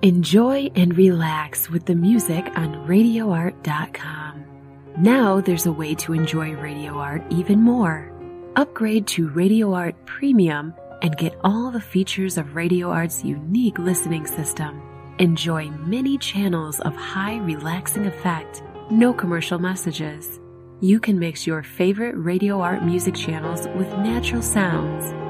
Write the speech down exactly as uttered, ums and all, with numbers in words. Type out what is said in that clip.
Enjoy and relax with the music on radio art dot com. Now there's a way to enjoy Radio Art even more. Upgrade to Radio Art Premium and get all the features of Radio Art's unique listening system. Enjoy many channels of high relaxing effect, no commercial messages. You can mix your favorite Radio Art music channels with natural sounds.